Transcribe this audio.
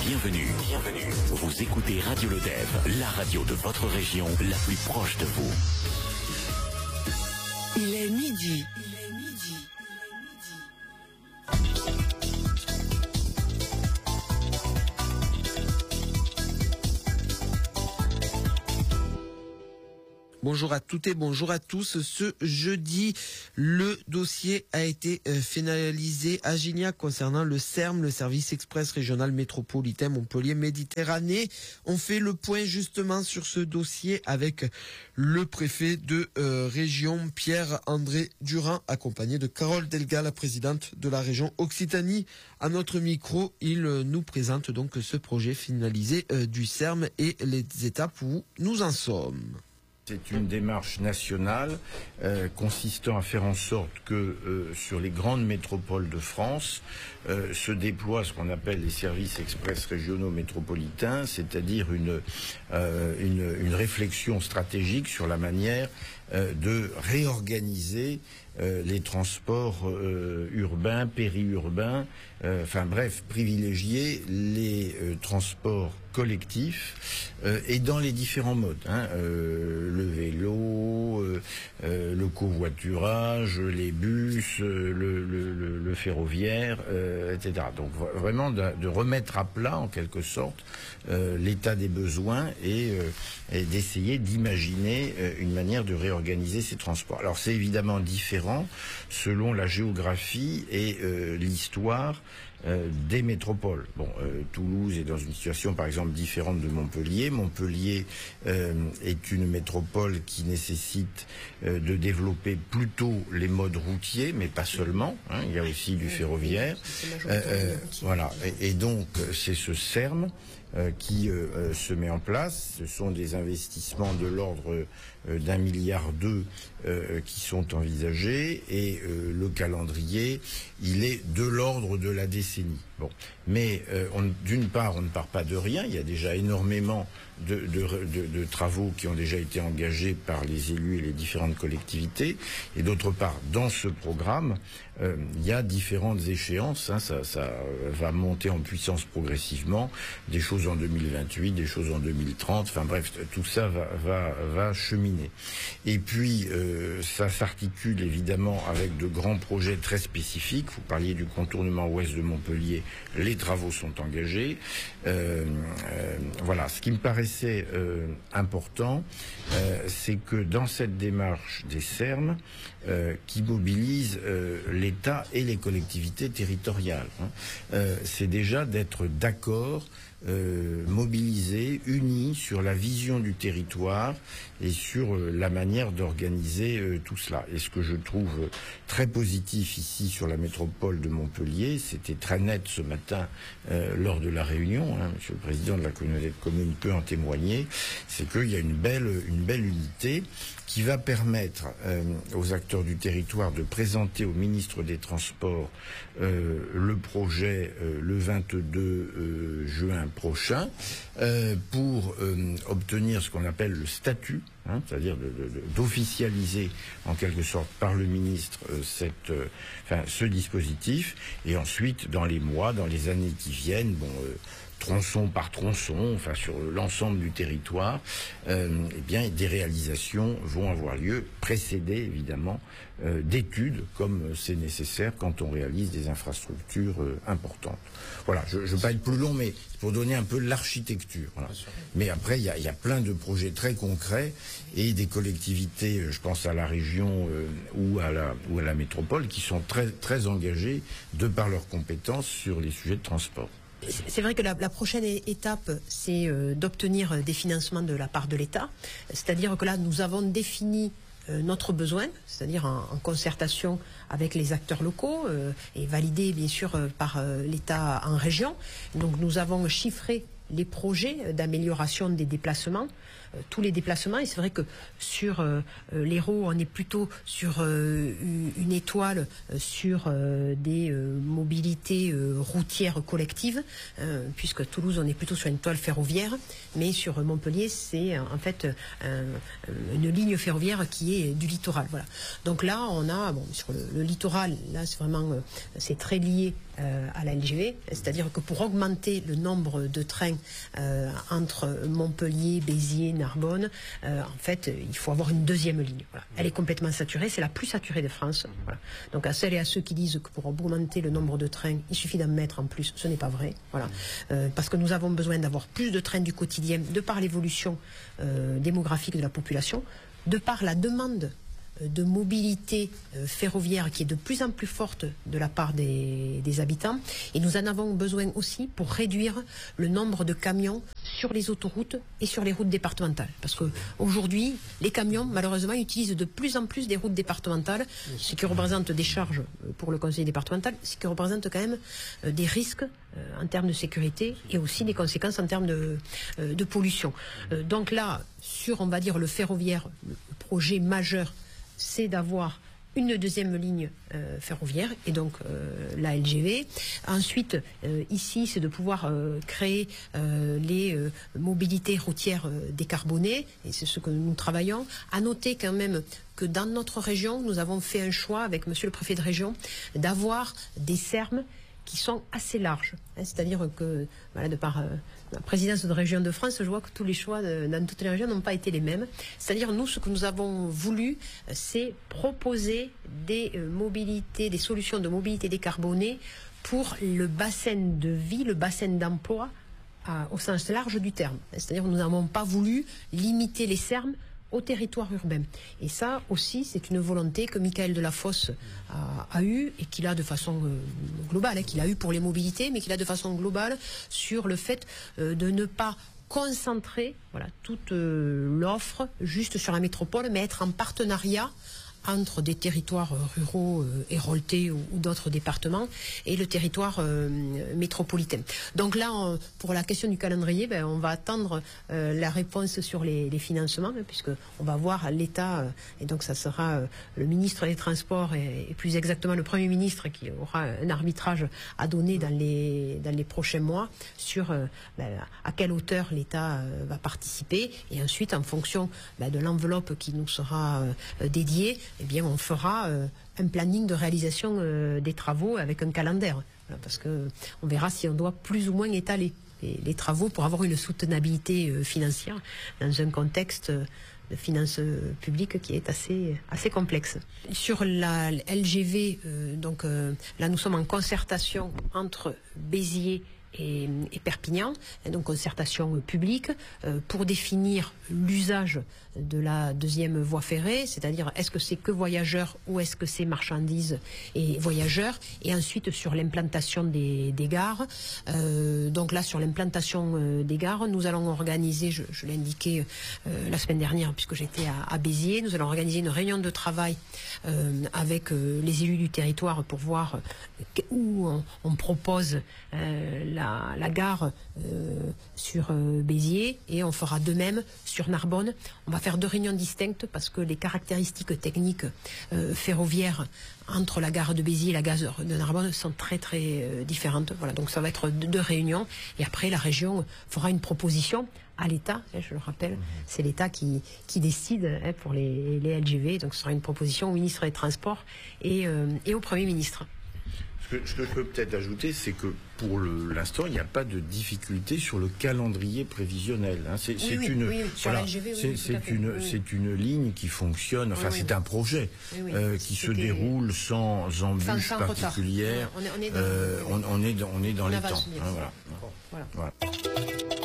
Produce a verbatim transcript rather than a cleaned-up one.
Bienvenue, bienvenue. Vous écoutez Radio Le Dev, la radio de votre région, la plus proche de vous. Il est midi. Bonjour à toutes et bonjour à tous. Ce jeudi, le dossier a été finalisé à Gignac concernant le S E R M, le service express régional métropolitain Montpellier-Méditerranée. On fait le point justement sur ce dossier avec le préfet de euh, région, Pierre-André Durand, accompagné de Carole Delga, la présidente de la région Occitanie. À notre micro, il euh, nous présente donc ce projet finalisé euh, du S E R M et les étapes où nous en sommes. C'est une démarche nationale euh, consistant à faire en sorte que euh, sur les grandes métropoles de France euh, se déploient ce qu'on appelle les services express régionaux métropolitains, c'est-à-dire une, euh, une, une réflexion stratégique sur la manière euh, de réorganiser euh, les transports euh, urbains, périurbains, euh, enfin bref, privilégier les euh, transports collectifs euh, et dans les différents modes, hein, euh, le vélo, euh, euh, le covoiturage, les bus, euh, le, le, le, le ferroviaire, euh, et cetera. Donc vraiment de, de remettre à plat en quelque sorte euh, l'état des besoins et, euh, et d'essayer d'imaginer euh, une manière de réorganiser ces transports. Alors c'est évidemment différent selon la géographie et euh, l'histoire Euh, des métropoles. Bon, euh, Toulouse est dans une situation par exemple différente de Montpellier. Montpellier euh, est une métropole qui nécessite euh, de développer plutôt les modes routiers, mais pas seulement, hein, il y a aussi du ferroviaire. Euh, euh, voilà, et, et donc c'est ce S E R M Euh, qui euh, euh, se met en place. Ce sont des investissements de l'ordre euh, d'un milliard deux euh, qui sont envisagés et euh, le calendrier, il est de l'ordre de la décennie. Bon, mais euh, d'une part, on ne part pas de rien. Il y a déjà énormément de, de, de, de travaux qui ont déjà été engagés par les élus et les différentes collectivités. Et d'autre part, dans ce programme, euh, il y a différentes échéances. Hein, ça, ça va monter en puissance progressivement. Des choses en deux mille vingt-huit, des choses en deux mille trente. Enfin bref, tout ça va, va, va cheminer. Et puis, euh, ça s'articule évidemment avec de grands projets très spécifiques. Vous parliez du contournement ouest de Montpellier. Les travaux sont engagés. Euh, euh, voilà. Ce qui me paraissait euh, important, euh, c'est que dans cette démarche des S E R M, euh, qui mobilise euh, l'État et les collectivités territoriales, hein, euh, c'est déjà d'être d'accord, Euh, mobilisés, unis sur la vision du territoire et sur euh, la manière d'organiser euh, tout cela. Et ce que je trouve euh, très positif ici sur la métropole de Montpellier, c'était très net ce matin euh, lors de la réunion, hein, Monsieur le Président de la communauté de communes peut en témoigner, c'est qu'il y a une belle, une belle unité qui va permettre euh, aux acteurs du territoire de présenter au ministre des Transports euh, le projet euh, le vingt-deux euh, juin prochain euh, pour euh, obtenir ce qu'on appelle le statut, hein, c'est-à-dire d'officialiser en quelque sorte par le ministre euh, cette, euh, enfin, ce dispositif, et ensuite dans les mois, dans les années qui viennent, bon, euh, tronçon par tronçon, enfin sur l'ensemble du territoire, euh, eh bien des réalisations vont avoir lieu, précédées évidemment euh, d'études, comme c'est nécessaire quand on réalise des infrastructures euh, importantes. Voilà, je ne veux pas être plus long, mais c'est pour donner un peu l'architecture. Voilà. Mais après, il y a, y a plein de projets très concrets et des collectivités, je pense à la région euh, ou à la ou à la métropole, qui sont très très engagées de par leurs compétences sur les sujets de transport. C'est vrai que la, la prochaine étape, c'est euh, d'obtenir des financements de la part de l'État. C'est-à-dire que là, nous avons défini euh, notre besoin, c'est-à-dire en, en concertation avec les acteurs locaux euh, et validé bien sûr euh, par euh, l'État en région. Donc nous avons chiffré les projets d'amélioration des déplacements, euh, tous les déplacements. Et c'est vrai que sur euh, l'Hérault, on est plutôt sur euh, une étoile euh, sur euh, des euh, mobilités euh, routières collectives, euh, puisque Toulouse, on est plutôt sur une étoile ferroviaire, mais sur Montpellier, c'est en fait euh, une ligne ferroviaire qui est du littoral. Voilà. Donc là, on a, bon, sur le, le littoral, là, c'est vraiment, euh, c'est très lié euh, à la L G V, c'est-à-dire que pour augmenter le nombre de trains euh, entre Montpellier, Béziers, Narbonne, euh, en fait, il faut avoir une deuxième ligne. Voilà. Elle est complètement saturée, c'est la plus saturée de France. Voilà. Donc à celles et à ceux qui disent que pour augmenter le nombre de trains, il suffit d'en mettre en plus, ce n'est pas vrai. Voilà. Euh, parce que nous avons besoin d'avoir plus de trains du quotidien, de par l'évolution euh, démographique de la population, de par la demande de mobilité euh, ferroviaire qui est de plus en plus forte de la part des, des habitants. Et nous en avons besoin aussi pour réduire le nombre de camions sur les autoroutes et sur les routes départementales. Parce qu'aujourd'hui, les camions, malheureusement, utilisent de plus en plus des routes départementales, ce qui représente des charges pour le conseil départemental, ce qui représente quand même euh, des risques euh, en termes de sécurité et aussi des conséquences en termes de, euh, de pollution. Euh, donc là, sur, on va dire, le ferroviaire, le projet majeur, c'est d'avoir une deuxième ligne euh, ferroviaire et donc euh, la L G V. Ensuite, euh, ici, c'est de pouvoir euh, créer euh, les euh, mobilités routières euh, décarbonées et c'est ce que nous travaillons. À noter quand même que dans notre région, nous avons fait un choix avec monsieur le préfet de région d'avoir des S E R M qui sont assez larges. Hein, c'est-à-dire que, voilà, de par euh, la présidence de région de France, je vois que tous les choix de, dans toutes les régions n'ont pas été les mêmes. C'est-à-dire, nous, ce que nous avons voulu, c'est proposer des euh, mobilités, des solutions de mobilité décarbonée pour le bassin de vie, le bassin d'emploi à, au sens large du terme. C'est-à-dire, nous n'avons pas voulu limiter les S E R M au territoire urbain. Et ça aussi, c'est une volonté que Michael Delafosse a, a eue et qu'il a de façon euh, globale, hein, qu'il a eu pour les mobilités, mais qu'il a de façon globale sur le fait euh, de ne pas concentrer voilà, toute euh, l'offre juste sur la métropole, mais être en partenariat entre des territoires ruraux euh, héroltés ou, ou d'autres départements et le territoire euh, métropolitain. Donc là, on, pour la question du calendrier, ben, on va attendre euh, la réponse sur les, les financements, hein, puisque on va voir l'État, euh, et donc ça sera euh, le ministre des Transports et, et plus exactement le Premier ministre qui aura un arbitrage à donner dans les, dans les prochains mois sur euh, ben, à quelle hauteur l'État euh, va participer et ensuite en fonction ben, de l'enveloppe qui nous sera euh, dédiée, eh bien, on fera euh, un planning de réalisation euh, des travaux avec un calendaire. Voilà, parce que on verra si on doit plus ou moins étaler les, les travaux pour avoir une soutenabilité euh, financière dans un contexte euh, de finances publiques qui est assez, assez complexe. Sur la L G V, euh, donc, euh, là nous sommes en concertation entre Béziers et, et Perpignan, et donc concertation publique euh, pour définir l'usage de la deuxième voie ferrée, c'est-à-dire est-ce que c'est que voyageurs ou est-ce que c'est marchandises et voyageurs, et ensuite sur l'implantation des, des gares. Euh, donc là, sur l'implantation euh, des gares, nous allons organiser, je, je l'ai indiqué euh, la semaine dernière puisque j'étais à, à Béziers, nous allons organiser une réunion de travail euh, avec euh, les élus du territoire pour voir euh, où on, on propose euh, la, la gare euh, sur euh, Béziers, et on fera de même sur Narbonne. On va faire deux réunions distinctes parce que les caractéristiques techniques euh, ferroviaires entre la gare de Béziers et la gare de Narbonne sont très très euh, différentes. Voilà, donc ça va être deux réunions et après la région fera une proposition à l'État, hein, je le rappelle, mmh. c'est l'État qui, qui décide hein, pour les, les L G V, donc ce sera une proposition au ministre des Transports et, euh, et au Premier ministre. Ce que, ce que je peux peut-être ajouter, c'est que pour l'instant, il n'y a pas de difficulté sur le calendrier prévisionnel. Hein. C'est oui, oui, une, oui, voilà, oui, c'est une, oui. c'est une ligne qui fonctionne. Enfin, oui, c'est oui. un projet oui, oui. euh, qui se déroule sans embûche particulière. On est, on est dans, euh, on, on est dans, on est dans les avance, temps. Hein, voilà. Voilà. Voilà.